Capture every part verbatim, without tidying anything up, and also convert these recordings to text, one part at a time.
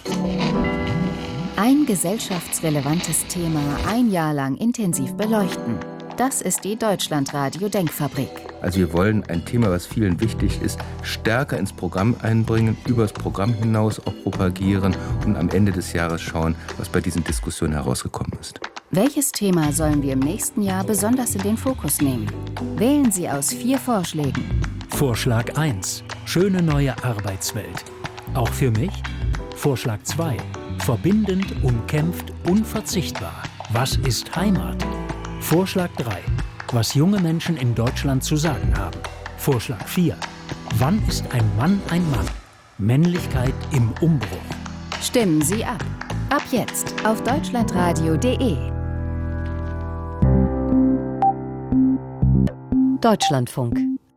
Ein gesellschaftsrelevantes Thema ein Jahr lang intensiv beleuchten. Das ist die Deutschlandradio-Denkfabrik. Also wir wollen ein Thema, was vielen wichtig ist, stärker ins Programm einbringen, über das Programm hinaus auch propagieren und am Ende des Jahres schauen, was bei diesen Diskussionen herausgekommen ist. Welches Thema sollen wir im nächsten Jahr besonders in den Fokus nehmen? Wählen Sie aus vier Vorschlägen. Vorschlag eins. Schöne neue Arbeitswelt. Auch für mich? Vorschlag zwei. Verbindend, umkämpft, unverzichtbar. Was ist Heimat? Vorschlag drei. Was junge Menschen in Deutschland zu sagen haben. Vorschlag vier. Wann ist ein Mann ein Mann? Männlichkeit im Umbruch. Stimmen Sie ab. Ab jetzt auf deutschlandradio punkt de. Deutschlandfunk.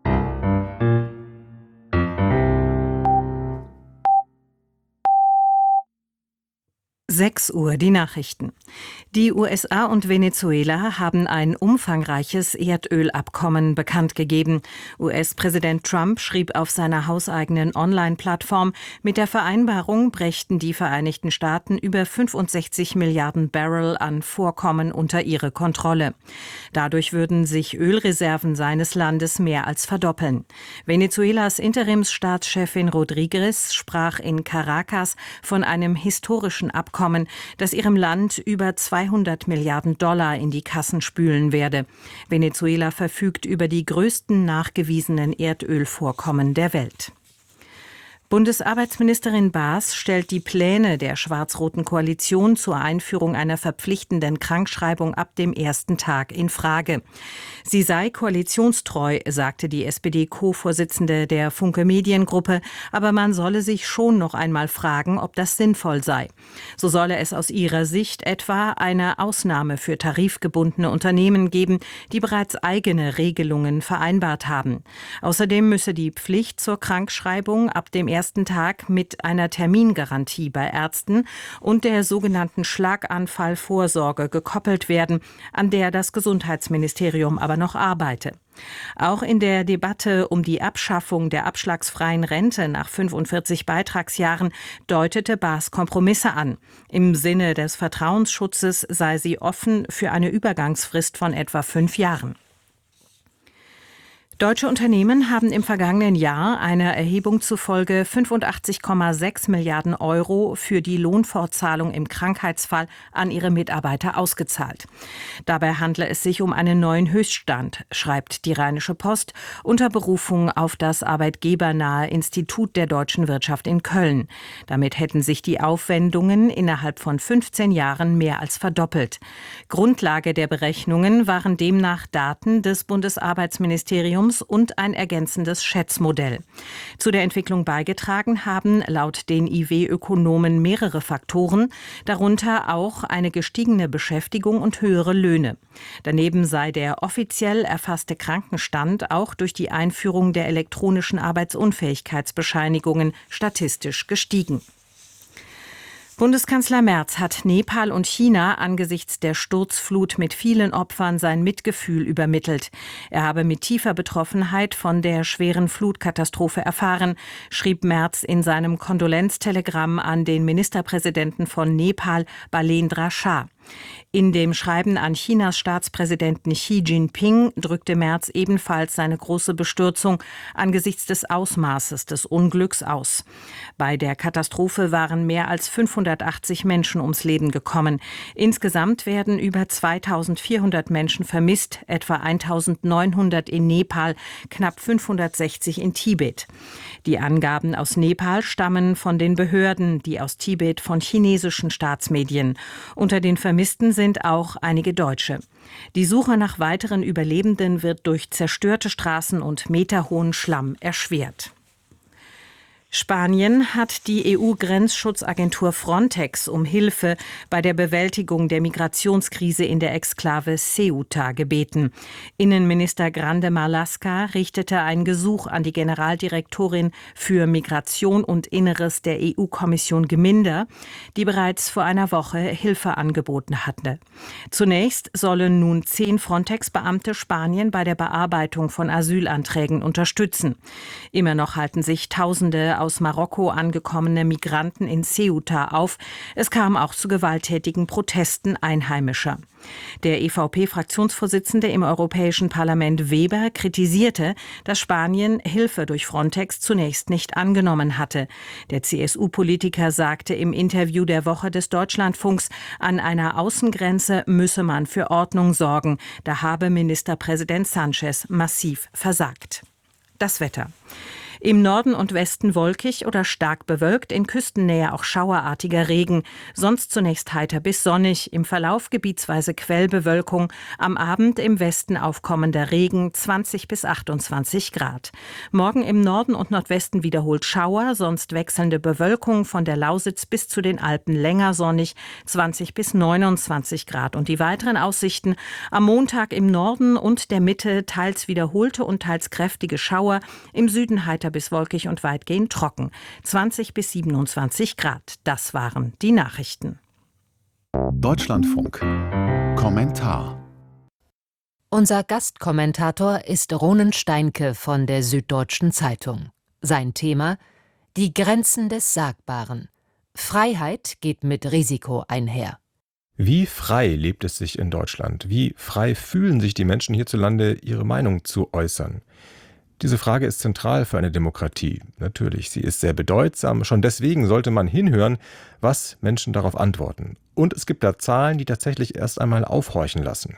sechs Uhr, die Nachrichten. Die U S A und Venezuela haben ein umfangreiches Erdölabkommen bekannt gegeben. U S-Präsident Trump schrieb auf seiner hauseigenen Online-Plattform, mit der Vereinbarung brächten die Vereinigten Staaten über fünfundsechzig Milliarden Barrel an Vorkommen unter ihre Kontrolle. Dadurch würden sich Ölreserven seines Landes mehr als verdoppeln. Venezuelas Interimsstaatschefin Rodriguez sprach in Caracas von einem historischen Abkommen, das ihrem Land über zweihundert Milliarden Dollar in die Kassen spülen werde. Venezuela verfügt über die größten nachgewiesenen Erdölvorkommen der Welt. Bundesarbeitsministerin Baas stellt die Pläne der schwarz-roten Koalition zur Einführung einer verpflichtenden Krankschreibung ab dem ersten Tag in Frage. Sie sei koalitionstreu, sagte die S P D-Co-Vorsitzende der Funke Mediengruppe, aber man solle sich schon noch einmal fragen, ob das sinnvoll sei. So solle es aus ihrer Sicht etwa eine Ausnahme für tarifgebundene Unternehmen geben, die bereits eigene Regelungen vereinbart haben. Außerdem müsse die Pflicht zur Krankschreibung ab dem ersten Tag mit einer Termingarantie bei Ärzten und der sogenannten Schlaganfallvorsorge gekoppelt werden, an der das Gesundheitsministerium aber noch arbeite. Auch in der Debatte um die Abschaffung der abschlagsfreien Rente nach fünfundvierzig Beitragsjahren deutete Baas Kompromisse an. Im Sinne des Vertrauensschutzes sei sie offen für eine Übergangsfrist von etwa fünf Jahren. Deutsche Unternehmen haben im vergangenen Jahr einer Erhebung zufolge fünfundachtzig Komma sechs Milliarden Euro für die Lohnfortzahlung im Krankheitsfall an ihre Mitarbeiter ausgezahlt. Dabei handle es sich um einen neuen Höchststand, schreibt die Rheinische Post unter Berufung auf das arbeitgebernahe Institut der deutschen Wirtschaft in Köln. Damit hätten sich die Aufwendungen innerhalb von fünfzehn Jahren mehr als verdoppelt. Grundlage der Berechnungen waren demnach Daten des Bundesarbeitsministeriums und ein ergänzendes Schätzmodell. Zu der Entwicklung beigetragen haben laut den I W-Ökonomen mehrere Faktoren, darunter auch eine gestiegene Beschäftigung und höhere Löhne. Daneben sei der offiziell erfasste Krankenstand auch durch die Einführung der elektronischen Arbeitsunfähigkeitsbescheinigungen statistisch gestiegen. Bundeskanzler Merz hat Nepal und China angesichts der Sturzflut mit vielen Opfern sein Mitgefühl übermittelt. Er habe mit tiefer Betroffenheit von der schweren Flutkatastrophe erfahren, schrieb Merz in seinem Kondolenztelegramm an den Ministerpräsidenten von Nepal, Balendra Shah. In dem Schreiben an Chinas Staatspräsidenten Xi Jinping drückte Merz ebenfalls seine große Bestürzung angesichts des Ausmaßes des Unglücks aus. Bei der Katastrophe waren mehr als fünfhundertachtzig Menschen ums Leben gekommen. Insgesamt werden über zweitausendvierhundert Menschen vermisst, etwa eintausendneunhundert in Nepal, knapp fünfhundertsechzig in Tibet. Die Angaben aus Nepal stammen von den Behörden, die aus Tibet von chinesischen Staatsmedien. Unter den Vermissten sind auch einige Deutsche. Die Suche nach weiteren Überlebenden wird durch zerstörte Straßen und meterhohen Schlamm erschwert. Spanien hat die E U-Grenzschutzagentur Frontex um Hilfe bei der Bewältigung der Migrationskrise in der Exklave Ceuta gebeten. Innenminister Grande Marlaska richtete ein Gesuch an die Generaldirektorin für Migration und Inneres der E U-Kommission Gminder, die bereits vor einer Woche Hilfe angeboten hatte. Zunächst sollen nun zehn Frontex-Beamte Spanien bei der Bearbeitung von Asylanträgen unterstützen. Immer noch halten sich Tausende aus Marokko angekommene Migranten in Ceuta auf. Es kam auch zu gewalttätigen Protesten Einheimischer. Der E V P-Fraktionsvorsitzende im Europäischen Parlament Weber kritisierte, dass Spanien Hilfe durch Frontex zunächst nicht angenommen hatte. Der C S U-Politiker sagte im Interview der Woche des Deutschlandfunks, an einer Außengrenze müsse man für Ordnung sorgen. Da habe Ministerpräsident Sánchez massiv versagt. Das Wetter. Im Norden und Westen wolkig oder stark bewölkt, in Küstennähe auch schauerartiger Regen. Sonst zunächst heiter bis sonnig, im Verlauf gebietsweise Quellbewölkung. Am Abend im Westen aufkommender Regen, zwanzig bis achtundzwanzig Grad. Morgen im Norden und Nordwesten wiederholt Schauer, sonst wechselnde Bewölkung, von der Lausitz bis zu den Alpen länger sonnig, zwanzig bis neunundzwanzig Grad. Und die weiteren Aussichten: am Montag im Norden und der Mitte teils wiederholte und teils kräftige Schauer, im Süden heiter bis wolkig und weitgehend trocken. zwanzig bis siebenundzwanzig Grad. Das waren die Nachrichten. Deutschlandfunk. Kommentar. Unser Gastkommentator ist Ronen Steinke von der Süddeutschen Zeitung. Sein Thema: die Grenzen des Sagbaren. Freiheit geht mit Risiko einher. Wie frei lebt es sich in Deutschland? Wie frei fühlen sich die Menschen hierzulande, ihre Meinung zu äußern? Diese Frage ist zentral für eine Demokratie. Natürlich, sie ist sehr bedeutsam. Schon deswegen sollte man hinhören, was Menschen darauf antworten. Und es gibt da Zahlen, die tatsächlich erst einmal aufhorchen lassen.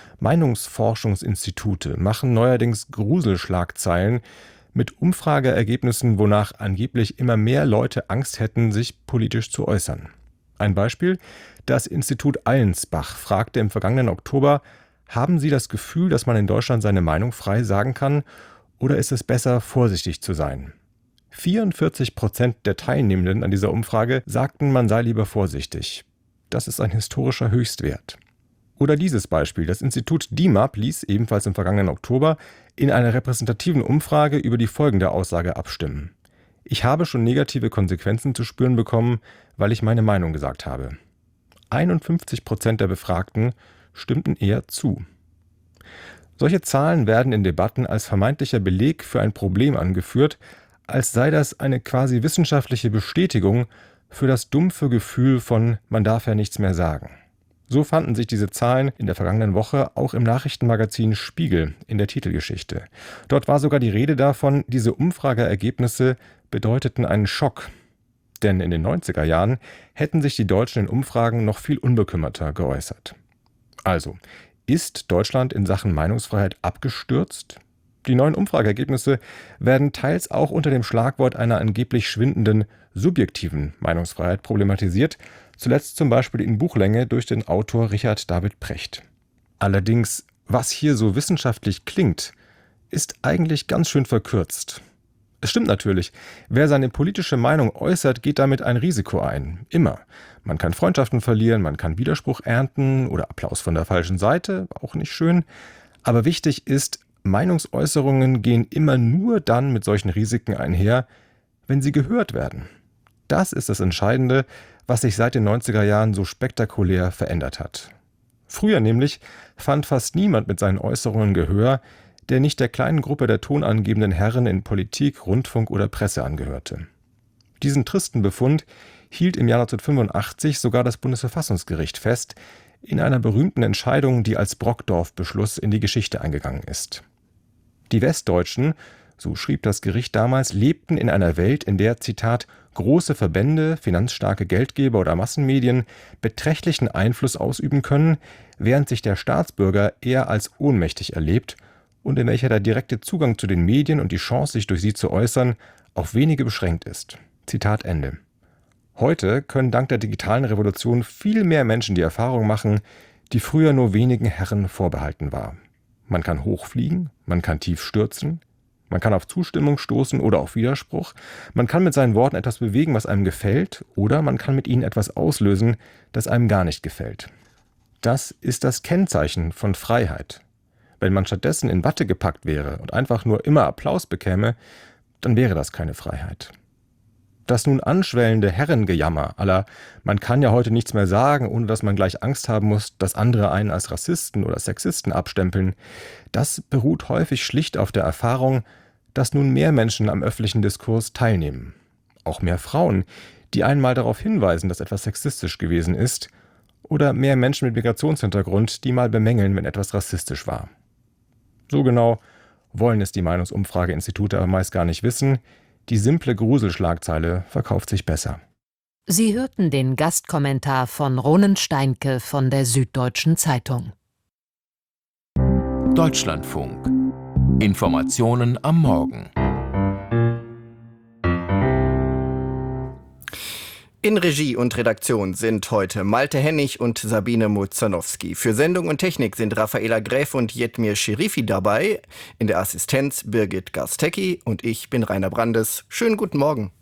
Meinungsforschungsinstitute machen neuerdings Gruselschlagzeilen mit Umfrageergebnissen, wonach angeblich immer mehr Leute Angst hätten, sich politisch zu äußern. Ein Beispiel: Das Institut Allensbach fragte im vergangenen Oktober: Haben Sie das Gefühl, dass man in Deutschland seine Meinung frei sagen kann? Oder ist es besser, vorsichtig zu sein? vierundvierzig Prozent der Teilnehmenden an dieser Umfrage sagten, man sei lieber vorsichtig. Das ist ein historischer Höchstwert. Oder dieses Beispiel: Das Institut D I M A P ließ ebenfalls im vergangenen Oktober in einer repräsentativen Umfrage über die folgende Aussage abstimmen: Ich habe schon negative Konsequenzen zu spüren bekommen, weil ich meine Meinung gesagt habe. einundfünfzig Prozent der Befragten stimmten eher zu. Solche Zahlen werden in Debatten als vermeintlicher Beleg für ein Problem angeführt, als sei das eine quasi wissenschaftliche Bestätigung für das dumpfe Gefühl von „man darf ja nichts mehr sagen". So fanden sich diese Zahlen in der vergangenen Woche auch im Nachrichtenmagazin Spiegel in der Titelgeschichte. Dort war sogar die Rede davon, diese Umfrageergebnisse bedeuteten einen Schock. Denn in den neunziger Jahren hätten sich die Deutschen in Umfragen noch viel unbekümmerter geäußert. Also: Ist Deutschland in Sachen Meinungsfreiheit abgestürzt? Die neuen Umfrageergebnisse werden teils auch unter dem Schlagwort einer angeblich schwindenden subjektiven Meinungsfreiheit problematisiert, zuletzt zum Beispiel in Buchlänge durch den Autor Richard David Precht. Allerdings, was hier so wissenschaftlich klingt, ist eigentlich ganz schön verkürzt. Es stimmt natürlich, wer seine politische Meinung äußert, geht damit ein Risiko ein. Immer. Man kann Freundschaften verlieren, man kann Widerspruch ernten oder Applaus von der falschen Seite, auch nicht schön. Aber wichtig ist, Meinungsäußerungen gehen immer nur dann mit solchen Risiken einher, wenn sie gehört werden. Das ist das Entscheidende, was sich seit den neunziger Jahren so spektakulär verändert hat. Früher nämlich fand fast niemand mit seinen Äußerungen Gehör, der nicht der kleinen Gruppe der tonangebenden Herren in Politik, Rundfunk oder Presse angehörte. Diesen tristen Befund hielt im Jahr neunzehnhundertfünfundachtzig sogar das Bundesverfassungsgericht fest, in einer berühmten Entscheidung, die als Brockdorf-Beschluss in die Geschichte eingegangen ist. Die Westdeutschen, so schrieb das Gericht damals, lebten in einer Welt, in der, Zitat, große Verbände, finanzstarke Geldgeber oder Massenmedien beträchtlichen Einfluss ausüben können, während sich der Staatsbürger eher als ohnmächtig erlebt und in welcher der direkte Zugang zu den Medien und die Chance, sich durch sie zu äußern, auf wenige beschränkt ist. Zitat Ende. Heute können dank der digitalen Revolution viel mehr Menschen die Erfahrung machen, die früher nur wenigen Herren vorbehalten war. Man kann hochfliegen, man kann tief stürzen, man kann auf Zustimmung stoßen oder auf Widerspruch, man kann mit seinen Worten etwas bewegen, was einem gefällt, oder man kann mit ihnen etwas auslösen, das einem gar nicht gefällt. Das ist das Kennzeichen von Freiheit. Wenn man stattdessen in Watte gepackt wäre und einfach nur immer Applaus bekäme, dann wäre das keine Freiheit. Das nun anschwellende Herrengejammer à la „man kann ja heute nichts mehr sagen, ohne dass man gleich Angst haben muss, dass andere einen als Rassisten oder Sexisten abstempeln", das beruht häufig schlicht auf der Erfahrung, dass nun mehr Menschen am öffentlichen Diskurs teilnehmen. auch mehr Frauen, die einmal darauf hinweisen, dass etwas sexistisch gewesen ist, oder mehr Menschen mit Migrationshintergrund, die mal bemängeln, wenn etwas rassistisch war. So genau wollen es die Meinungsumfrageinstitute aber meist gar nicht wissen. Die simple Gruselschlagzeile verkauft sich besser. Sie hörten den Gastkommentar von Ronen Steinke von der Süddeutschen Zeitung. Deutschlandfunk. Informationen am Morgen. In Regie und Redaktion sind heute Malte Hennig und Sabine Muzanowski. Für Sendung und Technik sind Raffaela Gräf und Jetmir Scherifi dabei. In der Assistenz Birgit Gastecki und ich bin Rainer Brandes. Schönen guten Morgen.